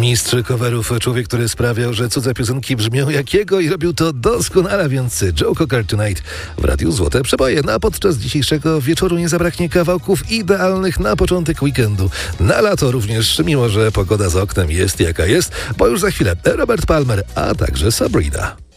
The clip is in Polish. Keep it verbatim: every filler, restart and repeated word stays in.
Mistrz coverów, człowiek, który sprawiał, że cudze piosenki brzmią jak jego i robił to doskonale, więc Joe Cocker Tonight w Radiu Złote Przeboje. No a podczas dzisiejszego wieczoru nie zabraknie kawałków idealnych na początek weekendu. Na lato również, mimo że pogoda za oknem jest jaka jest, bo już za chwilę Robert Palmer, a także Sabrina.